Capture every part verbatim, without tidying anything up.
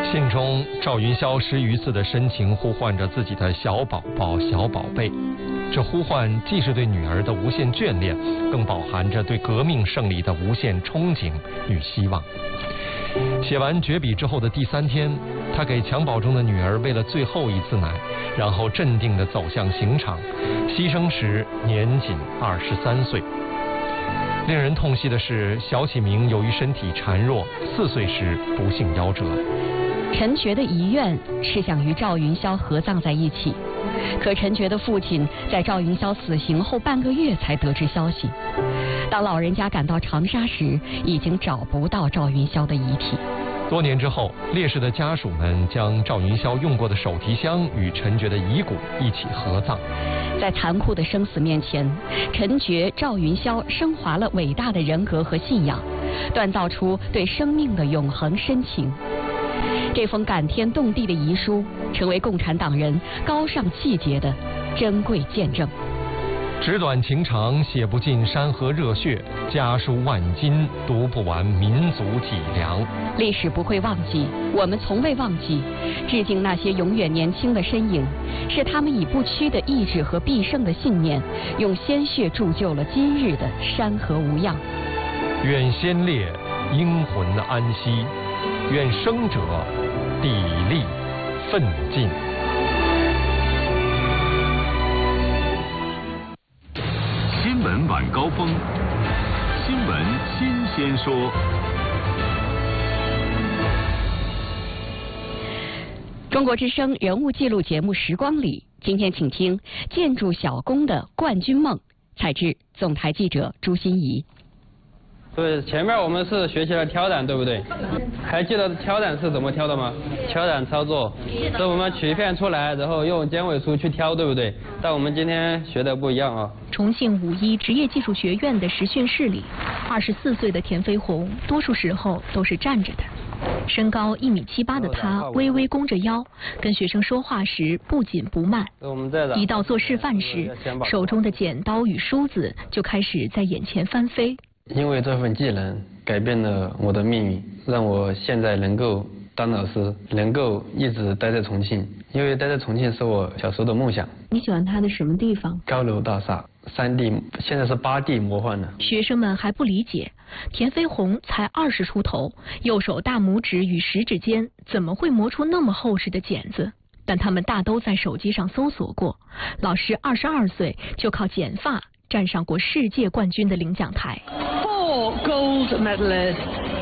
信中，赵云霄十余次的深情呼唤着自己的小宝宝、小宝贝。这呼唤既是对女儿的无限眷恋，更饱含着对革命胜利的无限憧憬与希望。写完绝笔之后的第三天，他给襁褓中的女儿喂了最后一次奶，然后镇定地走向刑场，牺牲时年仅二十三岁。令人痛惜的是，小启明由于身体孱弱，四岁时不幸夭折。 陈觉的遗愿是想与赵云霄合葬在一起，可陈觉的父亲在赵云霄死刑后半个月才得知消息。当老人家赶到长沙时，已经找不到赵云霄的遗体。 多年之后，烈士的家属们将赵云霄用过的手提箱与陈觉的遗骨一起合葬。 在残酷的生死面前，陈觉、赵云霄升华了伟大的人格和信仰，锻造出对生命的永恒深情。这封感天动地的遗书，成为共产党人高尚气节的珍贵见证。 纸短情长，写不尽山河热血；家书万金，读不完民族脊梁。 历史不会忘记，我们从未忘记。致敬那些永远年轻的身影，是他们以不屈的意志和必胜的信念，用鲜血铸就了今日的山河无恙。 愿先烈英魂安息，愿生者砥砺奋进。 新闻晚高峰，新闻新鲜说。 中国之声人物记录节目《时光里》，今天请听建筑小工的冠军梦，采自总台记者朱欣怡。 对，前面我们是学习了挑染，对不对？还记得挑染是怎么挑的吗？挑染操作是我们取片出来，然后用尖尾梳去挑，对不对？但我们今天学的不一样啊。 重庆五一职业技术学院的实训室里，二十四岁的田飞鸿多数时候都是站着的。身高一米七八的他微微弓着腰，跟学生说话时不紧不慢。一到做示范时，手中的剪刀与梳子就开始在眼前翻飞。 因为这份技能改变了我的命运，让我现在能够当老师，能够一直待在重庆。因为待在重庆是我小时候的梦想。 你喜欢它的什么地方？ 高楼大厦，三 D， 现在是八 D 魔幻了。 学生们还不理解，田飞鸿才二十出头，右手大拇指与食指间怎么会磨出那么厚实的剪子？但他们大都在手机上搜索过。老师二十二岁就靠剪发站上过世界冠军的领奖台。 Four gold medalists.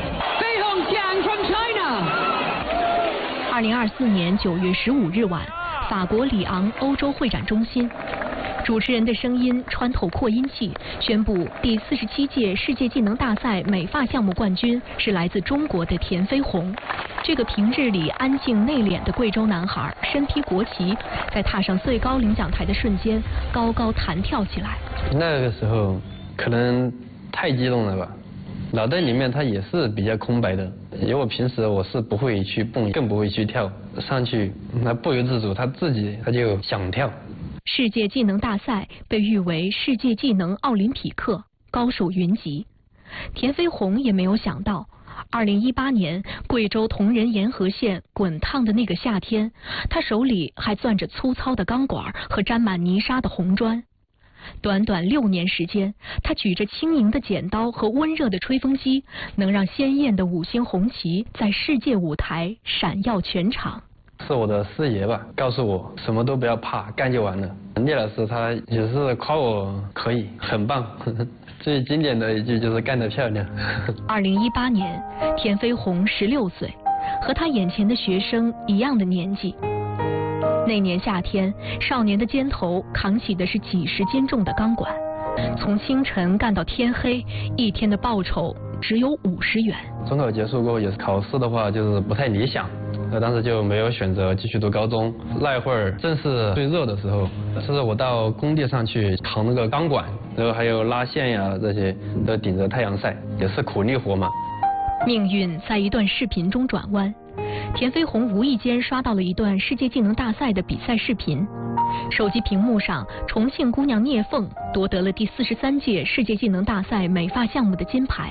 Fei Hongjiang from China. 二零二四年九月十五日晚，法国里昂欧洲会展中心，主持人的声音穿透扩音器，宣布第四十七届世界技能大赛美发项目冠军是来自中国的田飞鸿。这个平日里安静内敛的贵州男孩，身披国旗，在踏上最高领奖台的瞬间，高高弹跳起来。 那个时候可能太激动了吧，脑袋里面它也是比较空白的，因为我平时我是不会去蹦，更不会去跳，上去那不由自主，他自己他就想跳。 世界技能大赛被誉为世界技能奥林匹克，高手云集。田飞鸿也没有想到，二零一八年贵州铜仁沿河县滚烫的那个夏天，他手里还攥着粗糙的钢管和沾满泥沙的红砖。短短六年时间，他举着轻盈的剪刀和温热的吹风机，能让鲜艳的五星红旗在世界舞台闪耀全场。 是我的师爷吧，告诉我什么都不要怕，干就完了。聂老师他也是夸我可以，很棒。最经典的一句就是干得漂亮。 二零一八年，田飞鸿十六岁，和他眼前的学生一样的年纪。那年夏天，少年的肩头扛起的是几十斤重的钢管，从清晨干到天黑，一天的报酬只有五十元。 中考结束过后，也是考试的话就是不太理想，那当时就没有选择继续读高中。那会儿正是最热的时候，是我到工地上去扛那个钢管，然后还有拉线呀，这些都顶着太阳晒，也是苦力活嘛。 命运在一段视频中转弯，田飞鸿无意间刷到了一段世界技能大赛的比赛视频。手机屏幕上，重庆姑娘聂凤夺得了第四十三届世界技能大赛美发项目的金牌。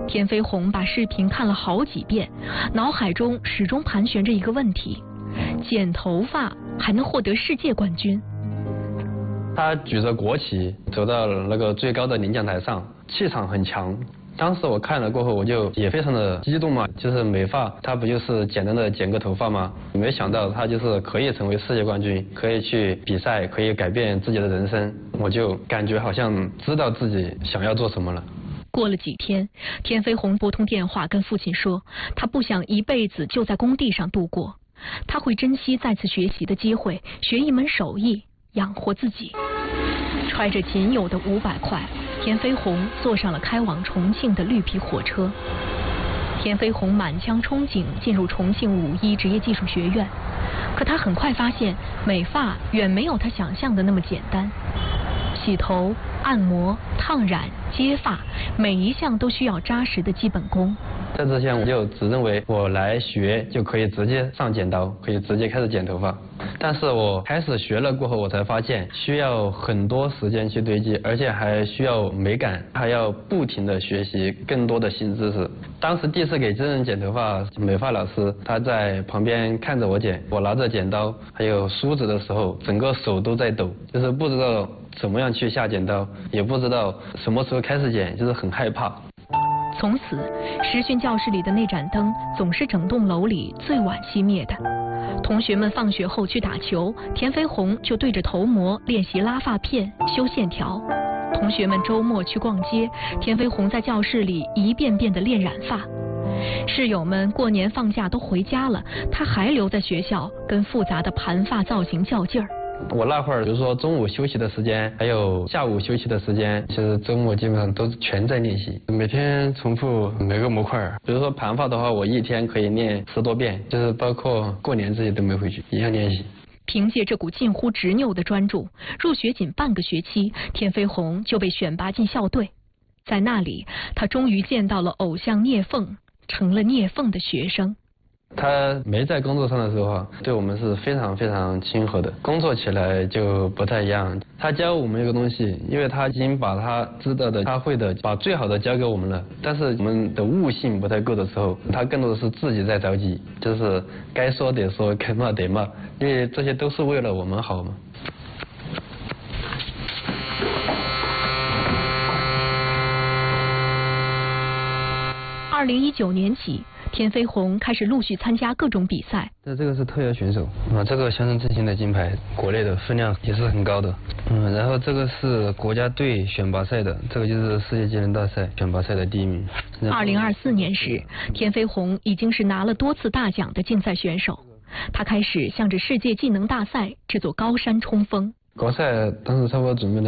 田飞鸿把视频看了好几遍，脑海中始终盘旋着一个问题：剪头发还能获得世界冠军？ 他举着国旗走到了那个最高的领奖台上，气场很强。当时我看了过后，我就也非常的激动嘛，就是美发，它不就是简单的剪个头发吗？没想到他就是可以成为世界冠军，可以去比赛，可以改变自己的人生。我就感觉好像知道自己想要做什么了。 过了几天，田飞鸿拨通电话跟父亲说，他不想一辈子就在工地上度过，他会珍惜再次学习的机会，学一门手艺，养活自己。揣着仅有的五百块，田飞鸿坐上了开往重庆的绿皮火车。田飞鸿满腔憧憬进入重庆五一职业技术学院，可他很快发现美发远没有他想象的那么简单。洗头、按摩、烫染、接发，每一项都需要扎实的基本功。 在之前我就只认为我来学就可以直接上剪刀，可以直接开始剪头发。但是我开始学了过后，我才发现需要很多时间去堆积，而且还需要美感，还要不停的学习更多的新知识。当时第一次给真人剪头发，美发老师他在旁边看着我剪，我拿着剪刀还有梳子的时候，整个手都在抖，就是不知道怎么样去下剪刀，也不知道什么时候开始剪，就是很害怕。 从此，实训教室里的那盏灯总是整栋楼里最晚熄灭的。同学们放学后去打球，田飞鸿就对着头模练习拉发片、修线条。同学们周末去逛街，田飞鸿在教室里一遍遍地练染发。室友们过年放假都回家了，他还留在学校跟复杂的盘发造型较劲儿。 我那会儿，比如说中午休息的时间，还有下午休息的时间，其实周末基本上都是全在练习，每天重复每个模块。比如说盘发的话，我一天可以练十多遍，就是包括过年这些都没回去，一样练习。 凭借这股近乎执拗的专注，入学仅半个学期，田飞鸿就被选拔进校队。在那里，他终于见到了偶像聂凤，成了聂凤的学生。 他没在工作上的时候啊，对我们是非常非常亲和的，工作起来就不太一样。他教我们一个东西，因为他已经把他知道的、他会的，把最好的教给我们了。但是我们的悟性不太够的时候，他更多的是自己在着急，就是该说得说，该骂得骂，因为这些都是为了我们好嘛。 二零一九年起，田飞鸿开始陆续参加各种比赛。 这这个是特邀选手啊，这个乡村振兴的金牌，国内的分量也是很高的。嗯，然后这个是国家队选拔赛的，这个就是世界技能大赛选拔赛的第一名。 二零二四年时，田飞鸿已经是拿了多次大奖的竞赛选手，他开始向着世界技能大赛这座高山冲锋。 国赛当时差不多准备了